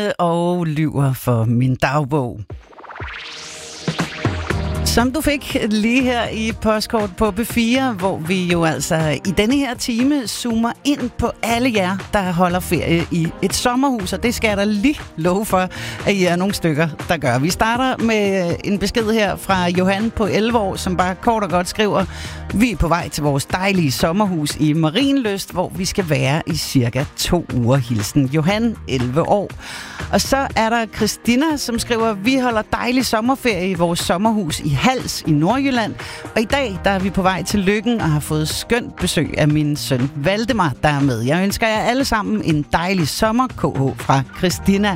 Louise og Lyver for min dagbog. Som du fik lige her i postkort på B4, hvor vi jo altså i denne her time zoomer ind på alle jer, der holder ferie i et sommerhus, og det skal jeg da lige love for, at I er nogle stykker, der gør. Vi starter med en besked her fra Johan på 11 år, som bare kort og godt skriver: vi er på vej til vores dejlige sommerhus i Marienlyst, hvor vi skal være i cirka 2 uger. Hilsen Johan, 11 år. Og så er der Christina, som skriver: vi holder dejlig sommerferie i vores sommerhus i Hals i Nordjylland, og i dag der er vi på vej til Løkken og har fået skønt besøg af min søn Valdemar, der er med. Jeg ønsker jer alle sammen en dejlig sommer. KH fra Christina.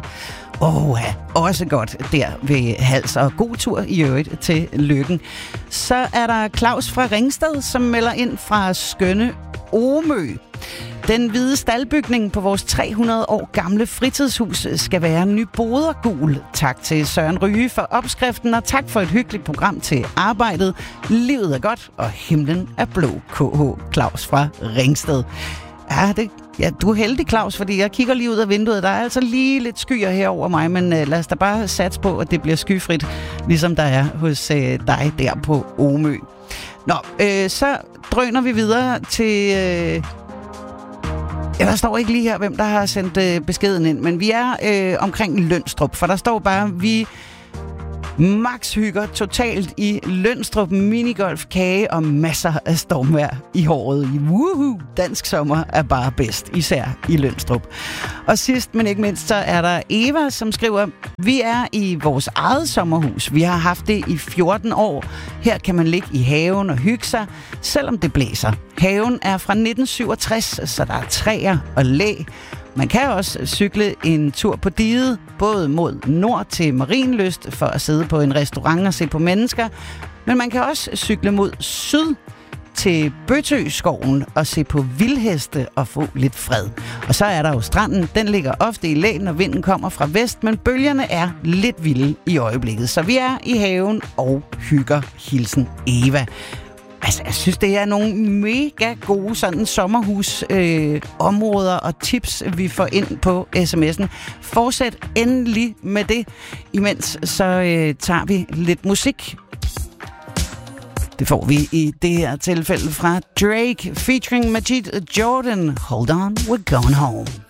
Også godt der ved Hals, og god tur i øvrigt til Løkken. Så er der Claus fra Ringsted, som melder ind fra skønne Omø. Den hvide staldbygning på vores 300 år gamle fritidshus skal være nybodergul. Tak til Søren Ryge for opskriften, og tak for et hyggeligt program til arbejdet. Livet er godt, og himlen er blå. KH Claus fra Ringsted. Ja, du er heldig, Claus, fordi jeg kigger lige ud af vinduet. Der er altså lige lidt skyer her over mig, men lad os da bare satse på, at det bliver skyfrit, ligesom der er hos dig der på Omø. Nå, så drøner vi videre til... der står ikke lige her, hvem der har sendt beskeden ind, men vi er omkring Lønstrup, for der står bare: vi max hygger totalt i Lønstrup, minigolf, kage og masser af stormvejr i håret. Woohoo! Dansk sommer er bare bedst, især i Lønstrup. Og sidst, men ikke mindst, så er der Eva, som skriver: vi er i vores eget sommerhus. Vi har haft det i 14 år. Her kan man ligge i haven og hygge sig, selvom det blæser. Haven er fra 1967, så der er træer og læ. Man kan også cykle en tur på diget, både mod nord til Marienlyst for at sidde på en restaurant og se på mennesker, men man kan også cykle mod syd til Bøtøskoven og se på vildheste og få lidt fred. Og så er der jo stranden. Den ligger ofte i læ, når vinden kommer fra vest, men bølgerne er lidt vilde i øjeblikket. Så vi er i haven og hygger. Hilsen Eva. Altså, jeg synes, det er nogle mega gode sådan sommerhus-områder og tips, vi får ind på sms'en. Fortsæt endelig med det. Imens så tager vi lidt musik. Det får vi i det her tilfælde fra Drake featuring Majid Jordan. Hold on, we're going home.